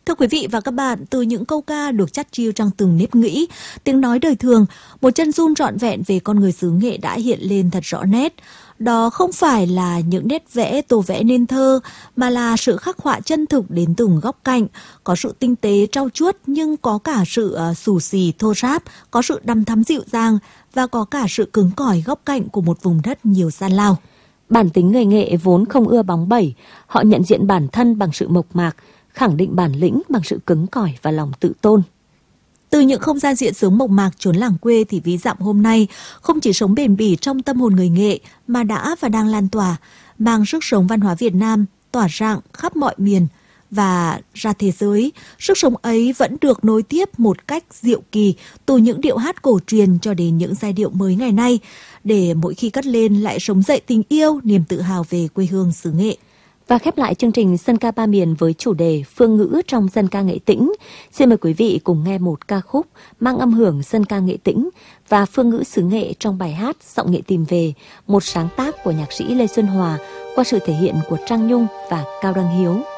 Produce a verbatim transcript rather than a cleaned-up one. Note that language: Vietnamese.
Thưa quý vị và các bạn, từ những câu ca được chắt chiu trong từng nếp nghĩ, tiếng nói đời thường, một chân dung trọn vẹn về con người xứ Nghệ đã hiện lên thật rõ nét. Đó không phải là những nét vẽ tô vẽ nên thơ, mà là sự khắc họa chân thực đến từng góc cạnh, có sự tinh tế trau chuốt nhưng có cả sự uh, xù xì thô ráp, có sự đằm thắm dịu dàng và có cả sự cứng cỏi góc cạnh của một vùng đất nhiều gian lao. Bản tính người Nghệ vốn không ưa bóng bẩy, họ nhận diện bản thân bằng sự mộc mạc, khẳng định bản lĩnh bằng sự cứng cỏi và lòng tự tôn. Từ những không gian diện sống mộc mạc chốn làng quê thì Ví Dặm hôm nay không chỉ sống bền bỉ trong tâm hồn người Nghệ mà đã và đang lan tỏa, mang sức sống văn hóa Việt Nam tỏa rạng khắp mọi miền và ra thế giới. Sức sống ấy vẫn được nối tiếp một cách diệu kỳ từ những điệu hát cổ truyền cho đến những giai điệu mới ngày nay, để mỗi khi cất lên lại sống dậy tình yêu, niềm tự hào về quê hương xứ Nghệ. Và khép lại chương trình Dân ca ba miền với chủ đề phương ngữ trong dân ca Nghệ Tĩnh. Xin mời quý vị cùng nghe một ca khúc mang âm hưởng dân ca Nghệ Tĩnh và phương ngữ xứ Nghệ trong bài hát Giọng Nghệ Tìm Về, một sáng tác của nhạc sĩ Lê Xuân Hòa qua sự thể hiện của Trang Nhung và Cao Đăng Hiếu.